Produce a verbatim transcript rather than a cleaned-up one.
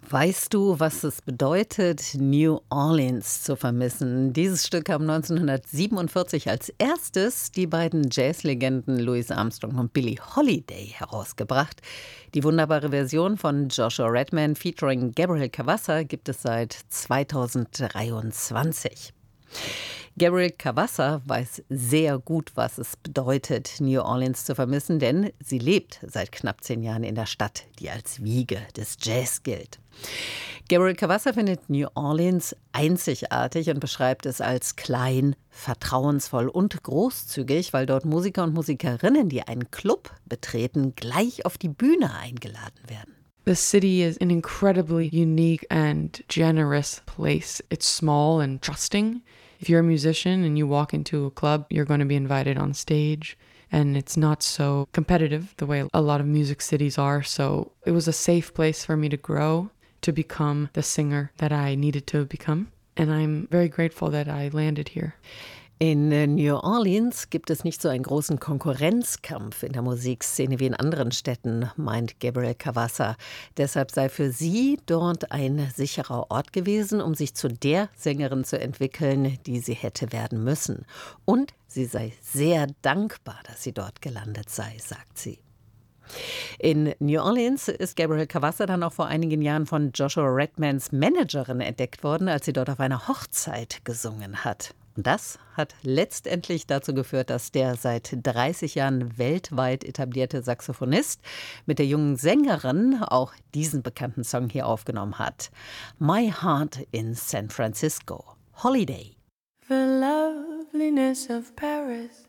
Weißt du, was es bedeutet, New Orleans zu vermissen? Dieses Stück haben neunzehnhundertsiebenundvierzig als erstes die beiden Jazzlegenden Louis Armstrong und Billie Holiday herausgebracht. Die wunderbare Version von Joshua Redman featuring Gabriel Cavassa gibt es seit zweitausenddreiundzwanzig. Gabriel Cavassa weiß sehr gut, was es bedeutet, New Orleans zu vermissen, denn sie lebt seit knapp zehn Jahren in der Stadt, die als Wiege des Jazz gilt. Gabriel Cavassa findet New Orleans einzigartig und beschreibt es als klein, vertrauensvoll und großzügig, weil dort Musiker und Musikerinnen, die einen Club betreten, gleich auf die Bühne eingeladen werden. The city is an incredibly unique and generous place. It's small and trusting. If you're a musician and you walk into a club, you're going to be invited on stage. And it's not so competitive the way a lot of music cities are. So it was a safe place for me to grow, to become the singer that I needed to become. And I'm very grateful that I landed here. In New Orleans gibt es nicht so einen großen Konkurrenzkampf in der Musikszene wie in anderen Städten, meint Gabriel Cavassa. Deshalb sei für sie dort ein sicherer Ort gewesen, um sich zu der Sängerin zu entwickeln, die sie hätte werden müssen. Und sie sei sehr dankbar, dass sie dort gelandet sei, sagt sie. In New Orleans ist Gabriel Cavassa dann auch vor einigen Jahren von Joshua Redmans Managerin entdeckt worden, als sie dort auf einer Hochzeit gesungen hat. Und das hat letztendlich dazu geführt, dass der seit dreißig Jahren weltweit etablierte Saxophonist mit der jungen Sängerin auch diesen bekannten Song hier aufgenommen hat. My Heart in San Francisco. Holiday. The loveliness of Paris